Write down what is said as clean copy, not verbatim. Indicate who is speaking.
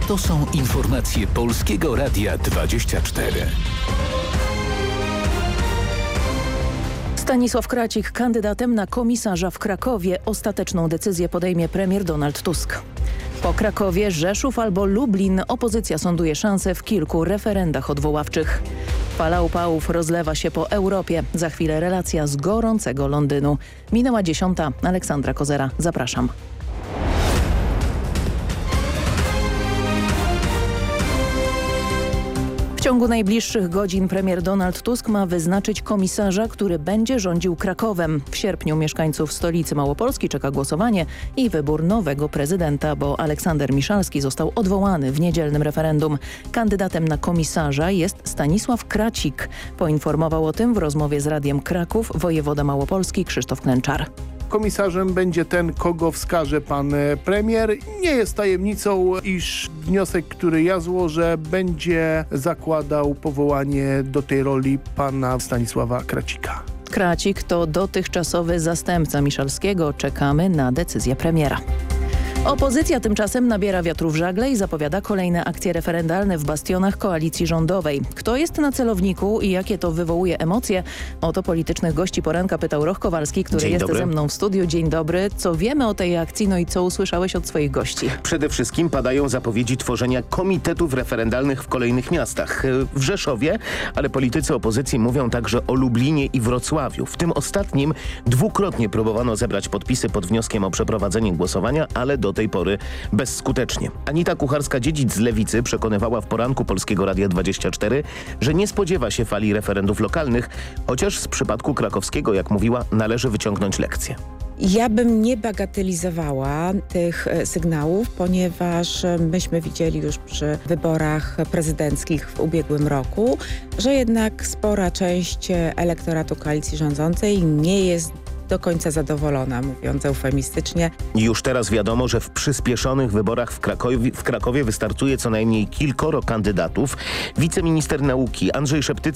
Speaker 1: To są informacje Polskiego Radia 24.
Speaker 2: Stanisław Kracik kandydatem na komisarza w Krakowie. Ostateczną decyzję podejmie premier Donald Tusk. Po Krakowie, Rzeszów albo Lublin opozycja sąduje szanse w kilku referendach odwoławczych. Fala upałów rozlewa się po Europie. Za chwilę relacja z gorącego Londynu. Minęła 10. Aleksandra Kozera. Zapraszam. W ciągu najbliższych godzin premier Donald Tusk ma wyznaczyć komisarza, który będzie rządził Krakowem. W sierpniu mieszkańców stolicy Małopolski czeka głosowanie i wybór nowego prezydenta, bo Aleksander Miszalski został odwołany w niedzielnym referendum. Kandydatem na komisarza jest Stanisław Kracik. Poinformował o tym w rozmowie z Radiem Kraków wojewoda małopolski Krzysztof Klęczar.
Speaker 3: Komisarzem będzie ten, kogo wskaże pan premier. Nie jest tajemnicą, iż wniosek, który ja złożę, będzie zakładał powołanie do tej roli pana Stanisława Kracika.
Speaker 2: Kracik to dotychczasowy zastępca Miszalskiego. Czekamy na decyzję premiera. Opozycja tymczasem nabiera wiatru w żagle i zapowiada kolejne akcje referendalne w bastionach koalicji rządowej. Kto jest na celowniku i jakie to wywołuje emocje? O to politycznych gości poranka pytał Roch Kowalski, który jest ze mną w studiu. Dzień dobry. Co wiemy o tej akcji, no i co usłyszałeś od swoich gości?
Speaker 4: Przede wszystkim padają zapowiedzi tworzenia komitetów referendalnych w kolejnych miastach. W Rzeszowie, ale politycy opozycji mówią także o Lublinie i Wrocławiu. W tym ostatnim dwukrotnie próbowano zebrać podpisy pod wnioskiem o przeprowadzenie głosowania, ale do tej pory bezskutecznie. Anita Kucharska-Dziedzic z Lewicy przekonywała w poranku Polskiego Radia 24, że nie spodziewa się fali referendów lokalnych, chociaż z przypadku krakowskiego, jak mówiła, należy wyciągnąć lekcję.
Speaker 5: Ja bym nie bagatelizowała tych sygnałów, ponieważ myśmy widzieli już przy wyborach prezydenckich w ubiegłym roku, że jednak spora część elektoratu koalicji rządzącej nie jest do zadowolona, mówiąc eufemistycznie.
Speaker 4: Już teraz wiadomo, że w przyspieszonych wyborach w Krakowie wystartuje co najmniej kilkoro kandydatów. Wiceminister nauki Andrzej Szeptycki